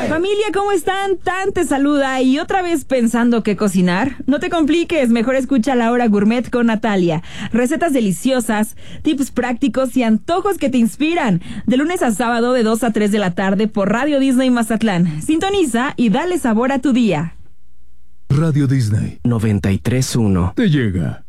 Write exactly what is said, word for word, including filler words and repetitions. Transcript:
Familia, ¿cómo están? Tan te saluda y otra vez pensando qué cocinar. No te compliques, mejor escucha La Hora Gourmet con Natalia. Recetas deliciosas, tips prácticos y antojos que te inspiran. De lunes a sábado de dos a tres de la tarde por Radio Disney Mazatlán. Sintoniza y dale sabor a tu día. Radio Disney noventa y tres punto uno te llega.